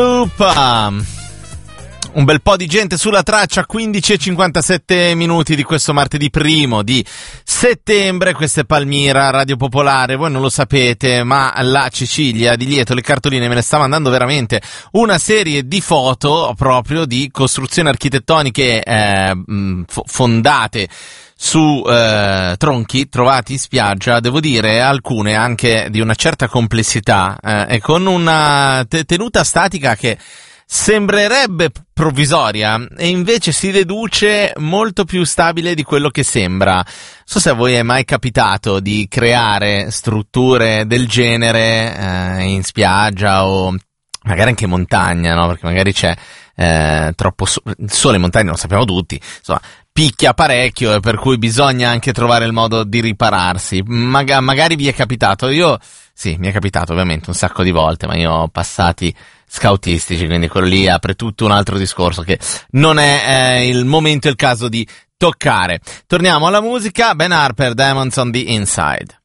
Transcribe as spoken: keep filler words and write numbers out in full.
Upa. Un bel po' di gente sulla traccia, quindici e cinquantasette minuti di questo martedì primo di settembre. Questa è Palmira, Radio Popolare. Voi non lo sapete, ma la Cecilia di Lieto le cartoline me ne sta mandando veramente una serie di foto proprio di costruzioni architettoniche eh, f- fondate su eh, tronchi trovati in spiaggia, devo dire alcune anche di una certa complessità eh, e con una te- tenuta statica che sembrerebbe provvisoria e invece si deduce molto più stabile di quello che sembra. Non so se a voi è mai capitato di creare strutture del genere eh, in spiaggia o magari anche in montagna, no? Perché magari c'è eh, troppo so- il sole in montagna, lo sappiamo tutti, insomma picchia parecchio e per cui bisogna anche trovare il modo di ripararsi. Maga- magari vi è capitato, io sì, mi è capitato ovviamente un sacco di volte, ma io ho passati scoutistici, quindi quello lì apre tutto un altro discorso che non è eh, il momento e il caso di toccare. Torniamo alla musica. Ben Harper, Diamonds on the Inside.